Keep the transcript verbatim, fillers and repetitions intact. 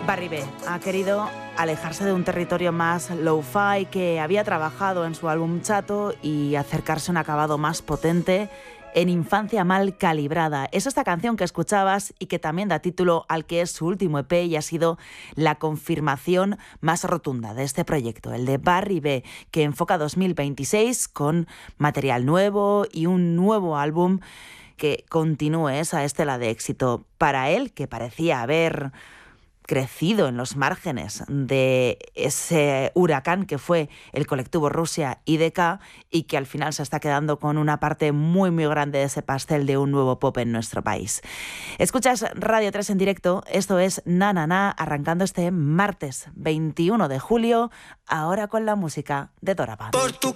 Barry B ha querido alejarse de un territorio más lo-fi que había trabajado en su álbum Chato y acercarse a un acabado más potente en Infancia Mal Calibrada. Es esta canción que escuchabas y que también da título al que es su último E P y ha sido la confirmación más rotunda de este proyecto, el de Barry B, que enfoca dos mil veintiséis con material nuevo y un nuevo álbum que continúe esa estela de éxito para él, que parecía haber crecido en los márgenes de ese huracán que fue el colectivo Rusia I D K y que al final se está quedando con una parte muy muy grande de ese pastel de un nuevo pop en nuestro país. Escuchas Radio tres en directo, esto es Na Na Na, arrancando este martes veintiuno de julio, ahora con la música de Dora Band. Por tu